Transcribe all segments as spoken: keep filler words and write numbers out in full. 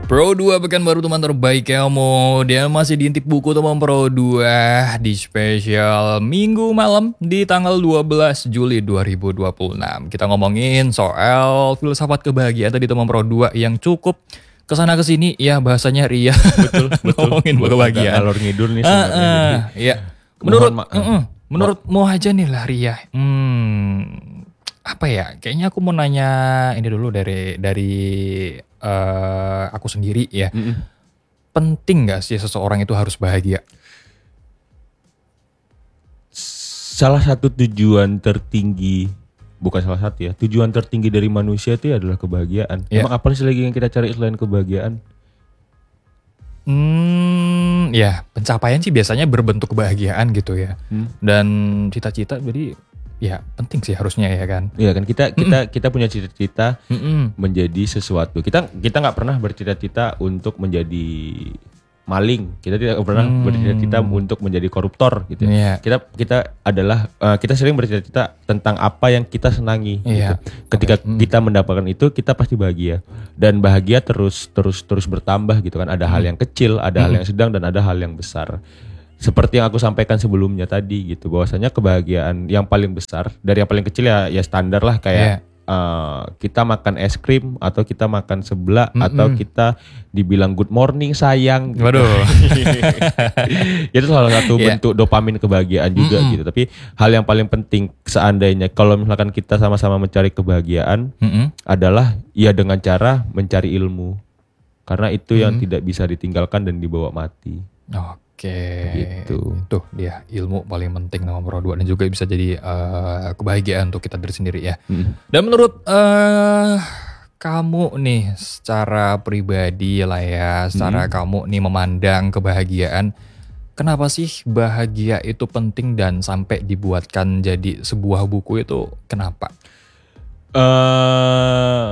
Pro dua Pekanbaru teman terbaik kamu. Dia masih diintip buku teman Pro dua di spesial Minggu malam di tanggal dua belas Juli dua ribu dua puluh enam. Kita ngomongin soal filsafat kebahagiaan tadi teman Pro dua yang cukup kesana kesini ya, bahasanya ria. Betul, betul. Ngomongin kebahagiaan. Alur ngidul nih Uh, sebenarnya. uh, ya. Menurut Mohon ma- uh, uh, menurut mau aja nih lah ria. Hmm, apa ya? Kayaknya aku mau nanya ini dulu dari dari uh, aku sendiri ya. Mm-mm. Penting gak sih seseorang itu harus bahagia? Salah satu tujuan tertinggi, bukan salah satu ya, tujuan tertinggi dari manusia itu adalah kebahagiaan. Ya. Emang apa sih lagi yang kita cari selain kebahagiaan? Hmm, ya pencapaian sih biasanya berbentuk kebahagiaan gitu ya. Hmm? Dan cita-cita jadi ya penting sih harusnya ya kan. Iya kan kita kita kita punya cita-cita Mm-mm. menjadi sesuatu. Kita kita nggak pernah bercita-cita untuk menjadi maling. Kita tidak pernah Hmm. bercita-cita untuk menjadi koruptor gitu. Iya. Kita kita adalah eh, kita sering bercita-cita tentang apa yang kita senangi. Iya. Gitu. Ketika Oke. Hmm. kita mendapatkan itu, kita pasti bahagia dan bahagia terus terus terus bertambah gitu kan. Ada hal yang kecil, ada hal yang sedang dan ada hal yang besar. Seperti yang aku sampaikan sebelumnya tadi gitu, bahwasanya kebahagiaan yang paling besar dari yang paling kecil ya ya standar lah kayak eh, kita makan es krim atau kita makan seblak Mm-mm. atau kita dibilang good morning sayang. gitu. Waduh. Itu salah satu Iya. bentuk dopamin kebahagiaan juga Mm-mm. gitu. Tapi hal yang paling penting seandainya kalau misalkan kita sama-sama mencari kebahagiaan Mm-mm. adalah ya dengan cara mencari ilmu. Karena itu yang Mm. tidak bisa ditinggalkan dan dibawa mati. Oke. Gitu. Itu dia ilmu paling penting nomor Pro dua dan juga bisa jadi eh, kebahagiaan untuk kita diri sendiri ya. Mm. Dan menurut eh kamu nih secara pribadi lah ya, secara kamu nih memandang kebahagiaan, kenapa sih bahagia itu penting dan sampai dibuatkan jadi sebuah buku itu kenapa? Eh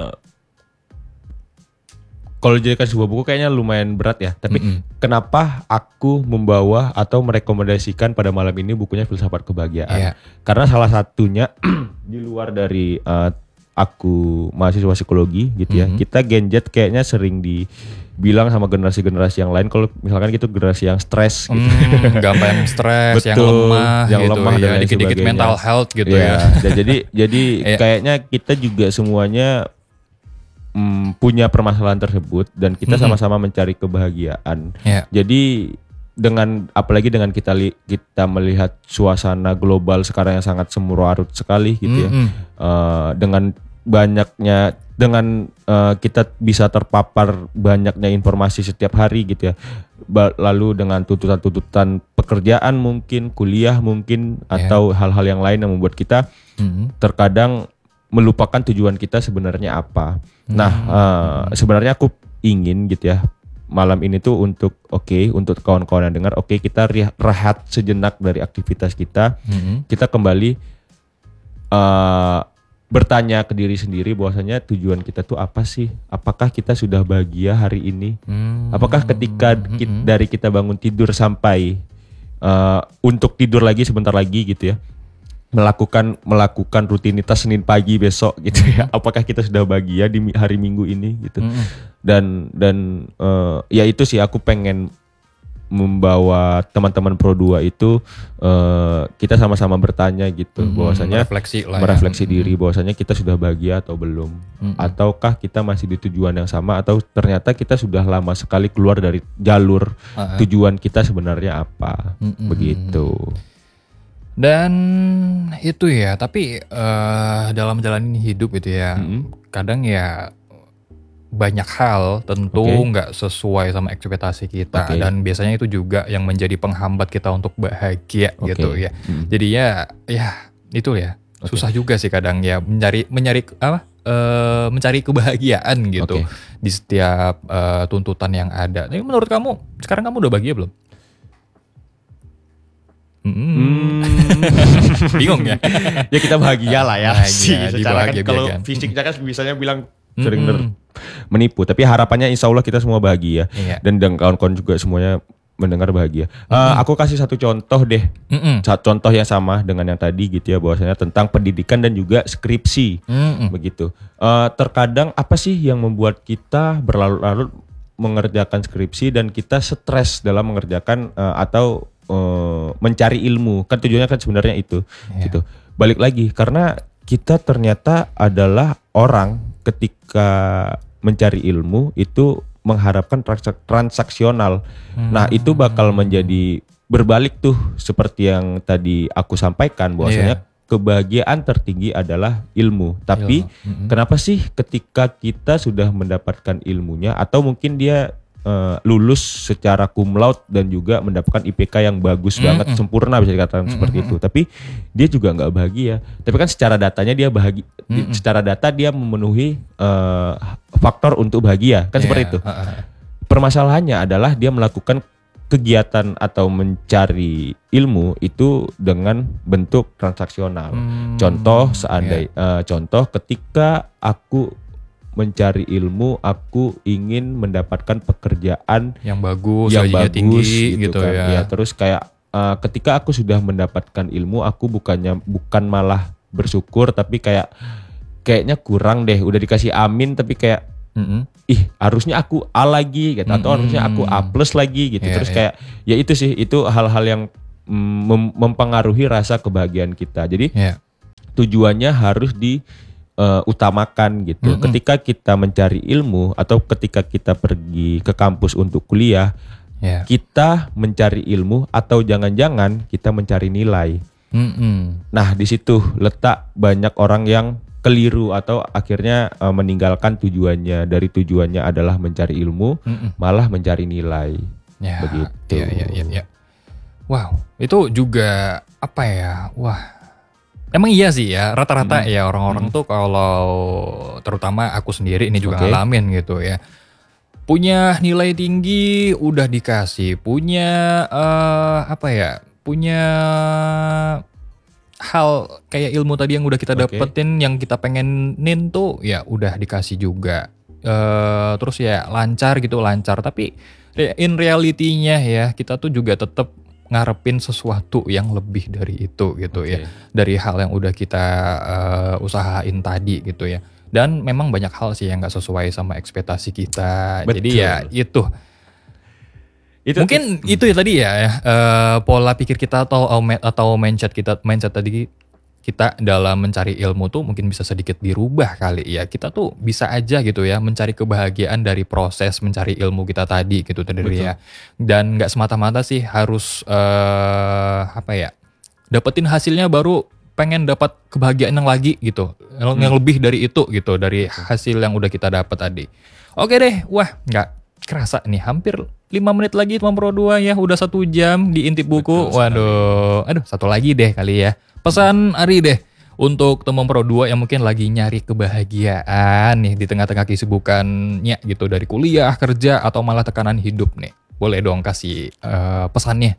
kalau dijadikan sebuah buku kayaknya lumayan berat ya. Tapi Mm-mm. kenapa aku membawa atau merekomendasikan pada malam ini bukunya Filsafat Kebahagiaan? Iya. Karena salah satunya di luar dari eh, aku mahasiswa psikologi gitu ya. Mhm. Kita Gen Z kayaknya sering dibilang sama generasi-generasi yang lain kalau misalkan gitu generasi yang stres gitu. Hmm, gampang stres, yang Betul, lemah, yang gitu lemah dan ya, lain dikit-dikit sebagainya. mental health gitu Iya, ya. dan jadi jadi Iya. kayaknya kita juga semuanya mm, punya permasalahan tersebut dan kita Mhm. sama-sama mencari kebahagiaan. Iya. Jadi dengan apalagi dengan kita li, kita melihat suasana global sekarang yang sangat semurarut sekali gitu ya. Mm-mm. Eh, dengan banyaknya dengan eh, kita bisa terpapar banyaknya informasi setiap hari gitu ya. Ba- lalu dengan tuntutan-tuntutan pekerjaan mungkin, kuliah mungkin Iya. atau hal-hal yang lain yang membuat kita Mm-mm. terkadang melupakan tujuan kita sebenarnya apa. Nah, eh, sebenarnya aku ingin gitu ya malam ini tuh untuk oke untuk kawan-kawan yang dengar, oke kita ri- rehat sejenak dari aktivitas kita, Mm-mm. kita kembali eh, bertanya ke diri sendiri bahwasanya tujuan kita tuh apa sih? Apakah kita sudah bahagia hari ini? Hmm. Apakah ketika ki- dari kita bangun tidur sampai eh, untuk tidur lagi sebentar lagi gitu ya, melakukan melakukan rutinitas Senin pagi besok gitu ya, apakah kita sudah bahagia di mi- hari Minggu ini gitu? Mm-mm. Dan dan eh, ya itu sih aku pengen membawa teman-teman Pro dua itu eh, kita sama-sama bertanya gitu Mm-mm. bahwasanya Merefleksi lah ya. merefleksi diri bahwasanya kita sudah bahagia atau belum, Mm-mm. ataukah kita masih di tujuan yang sama atau ternyata kita sudah lama sekali keluar dari jalur Ah, ah. tujuan kita sebenarnya apa. Mm-mm. Begitu. Dan itu ya, tapi eh, dalam menjalani hidup gitu ya, Mm-mm. kadang ya banyak hal tentu Oke. nggak sesuai sama ekspektasi kita Oke. dan biasanya itu juga yang menjadi penghambat kita untuk bahagia Oke. gitu ya. Mm. Jadi ya, ya itu ya Oke. susah juga sih kadang ya mencari mencari apa? eh, mencari kebahagiaan gitu Oke. di setiap eh, tuntutan yang ada. Tapi menurut kamu sekarang kamu udah bahagia belum? Mm-mm. Hmm. Bingung ya. Ya kita bahagia lah ya Bahagia, sih. Secara kan dibahagia- kalau biarkan. fisiknya kan biasanya bilang sering Mm-mm. ner- menipu, tapi harapannya insya Allah kita semua bahagia Iya. dan dan kawan-kawan juga semuanya mendengar bahagia. Eh, aku kasih satu contoh deh, Mm-mm. satu contoh yang sama dengan yang tadi gitu ya, bahwasanya tentang pendidikan dan juga skripsi. Mm-mm. Begitu. Eh, terkadang apa sih yang membuat kita berlarut-larut mengerjakan skripsi dan kita stres dalam mengerjakan uh, atau uh, mencari ilmu. Kan tujuannya kan sebenarnya itu yeah. gitu. Balik lagi karena kita ternyata adalah orang ketika mencari ilmu itu mengharapkan transak- transaksional. Hmm. Nah, itu bakal menjadi berbalik tuh seperti yang tadi aku sampaikan bahwasanya yeah. kebahagiaan tertinggi adalah ilmu. Tapi ilmu. Mm-hmm. kenapa sih ketika kita sudah mendapatkan ilmunya atau mungkin dia uh, lulus secara cum laude dan juga mendapatkan I P K yang bagus mm-hmm. banget, sempurna bisa dikatakan mm-hmm. seperti itu. Tapi dia juga nggak bahagia. Tapi kan secara datanya dia bahagia. Mm-hmm. Secara data dia memenuhi uh, faktor untuk bahagia. Kan yeah. seperti itu. Uh-uh. Permasalahannya adalah dia melakukan kegiatan atau mencari ilmu itu dengan bentuk transaksional. Hmm, contoh seandainya, yeah. uh, contoh ketika aku mencari ilmu, aku ingin mendapatkan pekerjaan yang bagus, yang bagus, tinggi, gitu, gitu kan. ya. Ya. Terus kayak uh, ketika aku sudah mendapatkan ilmu, aku bukannya bukan malah bersyukur, tapi kayak kayaknya kurang deh. Udah dikasih amin, tapi kayak mm-hmm. ih harusnya aku A lagi gitu, mm-hmm. atau harusnya aku A plus lagi gitu. Yeah, terus yeah. kayak ya itu sih, itu hal-hal yang mem- mempengaruhi rasa kebahagiaan kita. Jadi yeah. tujuannya harus diutamakan uh, gitu. Mm-hmm. Ketika kita mencari ilmu atau ketika kita pergi ke kampus untuk kuliah, yeah. kita mencari ilmu atau jangan-jangan kita mencari nilai. Mm-hmm. Nah di situ letak banyak orang yang keliru atau akhirnya uh, meninggalkan tujuannya. Dari tujuannya adalah mencari ilmu, Mm-mm. malah mencari nilai. Ya, begitu. Iya, iya, iya, iya. Wow, itu juga apa ya? Wah, emang iya sih ya. Rata-rata mm-hmm. ya orang-orang mm-hmm. tuh kalau terutama aku sendiri ini juga okay. ngalamin gitu ya. Punya nilai tinggi, udah dikasih. Punya uh, apa ya? Punya hal kayak ilmu tadi yang udah kita dapetin, okay. yang kita pengenin tuh ya udah dikasih juga. Uh, terus ya lancar gitu, lancar. Tapi in reality-nya ya kita tuh juga tetap ngarepin sesuatu yang lebih dari itu gitu okay. ya. Dari hal yang udah kita uh, usahain tadi gitu ya. Dan memang banyak hal sih yang gak sesuai sama ekspektasi kita. Betul. Jadi ya itu. Itu, mungkin itu, itu ya tadi ya uh, pola pikir kita atau atau mindset kita mindset tadi kita dalam mencari ilmu tuh mungkin bisa sedikit dirubah kali ya. Kita tuh bisa aja gitu ya mencari kebahagiaan dari proses mencari ilmu kita tadi gitu tadi ya. Dan nggak semata-mata sih harus uh, apa ya dapetin hasilnya baru pengen dapat kebahagiaan yang lagi gitu, hmm. yang lebih dari itu gitu dari hasil yang udah kita dapat tadi. Oke deh, wah nggak kerasa nih hampir lima menit lagi teman Pro dua ya, udah satu jam di Intip Buku. Waduh, aduh satu lagi deh kali ya. Pesan Ari deh untuk teman Pro dua yang mungkin lagi nyari kebahagiaan nih di tengah-tengah kesibukannya gitu dari kuliah, kerja atau malah tekanan hidup nih. Boleh dong kasih uh, pesannya.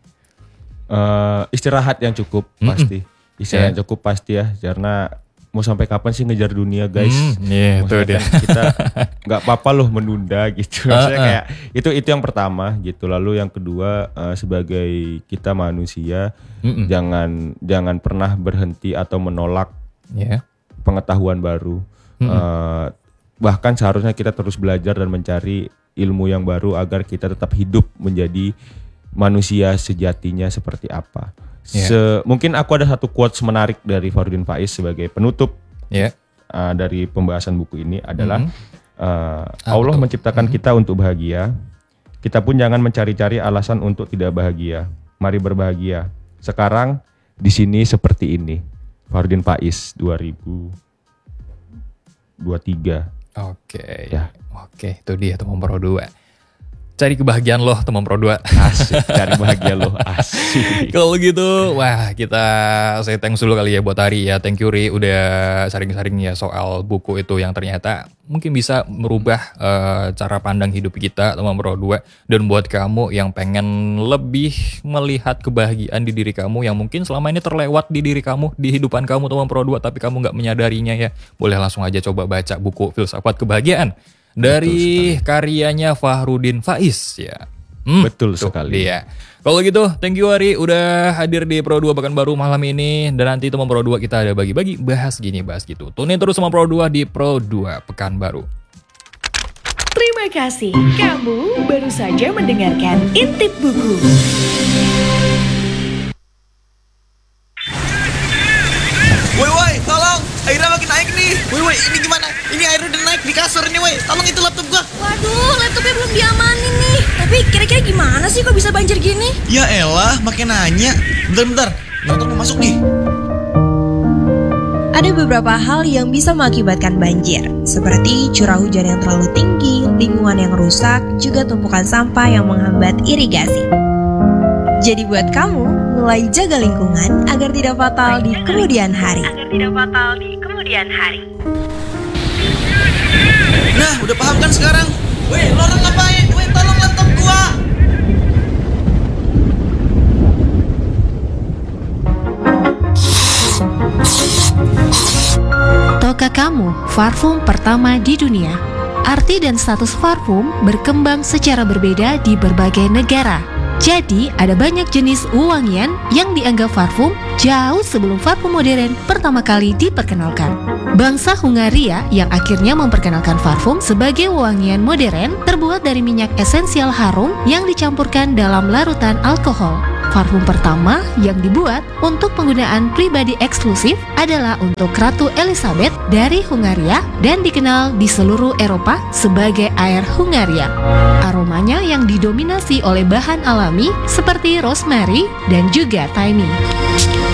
Uh, istirahat yang cukup mm-mm. pasti. Istirahat yeah. yang cukup pasti ya, karena mau sampai kapan sih ngejar dunia guys? Mm, yeah, itu dia. Kita nggak apa-apa loh menunda gitu. Maksudnya uh, uh. kayak itu itu yang pertama gitu. Lalu yang kedua uh, sebagai kita manusia Mm-mm. jangan jangan pernah berhenti atau menolak yeah. pengetahuan baru. Uh, bahkan seharusnya kita terus belajar dan mencari ilmu yang baru agar kita tetap hidup menjadi manusia sejatinya seperti apa. Yeah. Se, mungkin aku ada satu quotes menarik dari Fahrudin Faiz sebagai penutup yeah. uh, dari pembahasan buku ini adalah mm-hmm. uh, Allah betul. menciptakan mm-hmm. kita untuk bahagia. Kita pun jangan mencari-cari alasan untuk tidak bahagia. Mari berbahagia. Sekarang di sini seperti ini. Fahrudin Faiz dua ribu dua puluh tiga. Oke. Okay. Ya. Oke, itu dia teman Pro dua. Cari kebahagiaan loh teman Pro dua. Asik, cari bahagia loh, asik. Kalau gitu, wah kita say thanks dulu kali ya buat Ari ya. Thank you Ri udah sharing-sharing ya soal buku itu yang ternyata mungkin bisa merubah uh, cara pandang hidup kita teman Pro dua. Dan buat kamu yang pengen lebih melihat kebahagiaan di diri kamu yang mungkin selama ini terlewat di diri kamu, di hidupan kamu teman Pro dua tapi kamu gak menyadarinya ya. Boleh langsung aja coba baca buku Filsafat Kebahagiaan dari karyanya Fahrudin Faiz ya. Hmm, betul sekali. Dia. Kalau gitu, thank you Ari udah hadir di Pro dua Pekanbaru malam ini. Dan nanti teman Pro dua kita ada bagi-bagi bahas gini, bahas gitu. Tunin terus sama Pro dua di Pro dua Pekanbaru. Terima Terima kasih, kamu baru saja mendengarkan Intip Buku. Woi woi, tolong, airnya makin naik nih. Woi woi, ini gimana? Ini air udah naik di kasur nih woi. Tolong itu laptop gua. Waduh, laptopnya belum diamanin nih. Tapi kira-kira gimana sih kok bisa banjir gini? Ya elah, makin nanya. Bentar-bentar, laptop mau masuk nih. Ada beberapa hal yang bisa mengakibatkan banjir, seperti curah hujan yang terlalu tinggi, lingkungan yang rusak, juga tumpukan sampah yang menghambat irigasi. Jadi buat kamu, mulai jaga lingkungan agar tidak fatal di kemudian hari. Agar tidak fatal di kemudian hari. Nah, udah paham kan sekarang? Woi, lo orang ngapain? Woi, tolong laptop gua. Tahukah kamu, parfum pertama di dunia? Arti dan status parfum berkembang secara berbeda di berbagai negara. Jadi, ada banyak jenis wewangian yang dianggap parfum jauh sebelum parfum modern pertama kali diperkenalkan. Bangsa Hungaria yang akhirnya memperkenalkan parfum sebagai wewangian modern terbuat dari minyak esensial harum yang dicampurkan dalam larutan alkohol. Parfum pertama yang dibuat untuk penggunaan pribadi eksklusif adalah untuk Ratu Elizabeth dari Hungaria dan dikenal di seluruh Eropa sebagai Air Hungaria. Aromanya yang didominasi oleh bahan alami seperti rosemary dan juga thyme.